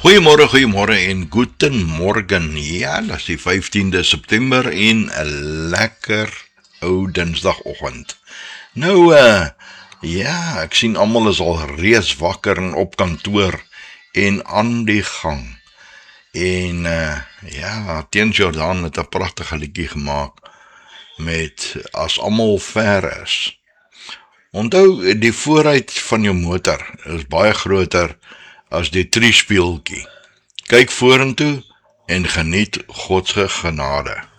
Goeiemôre en guten morgen. Ja, dat is die 15de September en 'n lekker ou Dinsdagoggend. Nou, ja, ek sien almal is al reeds wakker en op kantoor en aan die gang. En ja, Teen Jordan het 'n pragtige liedjie gemaak met As almal ver is. Onthou, die vooruit van jou motor is baie groter as die triespieeltjie. Kyk vorentoe en geniet God se genade.